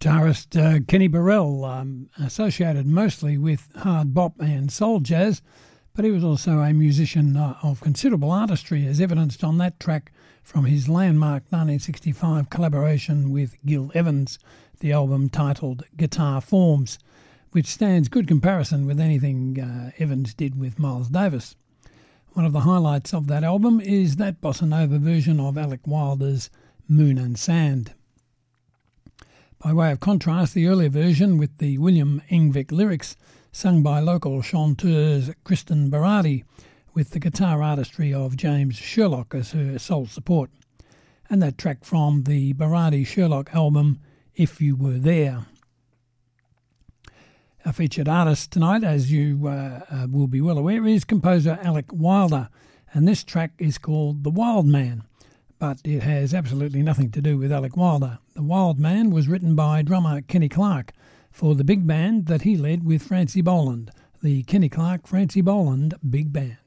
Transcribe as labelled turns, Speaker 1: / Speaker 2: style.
Speaker 1: Guitarist Kenny Burrell, associated mostly with hard bop and soul jazz, but he was also a musician of considerable artistry, as evidenced on that track from his landmark 1965 collaboration with Gil Evans, the album titled Guitar Forms, which stands good comparison with anything Evans did with Miles Davis. One of the highlights of that album is that bossa nova version of Alec Wilder's Moon and Sand. By way of contrast, the earlier version with the William Engvik lyrics sung by local chanteuse Kristen Berardi, with the guitar artistry of James Sherlock as her sole support, and that track from the Berardi Sherlock album, If You Were There. Our featured artist tonight, as you will be well aware, is composer Alec Wilder, and this track is called The Wild Man, but it has absolutely nothing to do with Alec Wilder. The Wild Man was written by drummer Kenny Clarke for the big band that he led with Francie Boland, the Kenny Clarke-Francie Boland Big Band.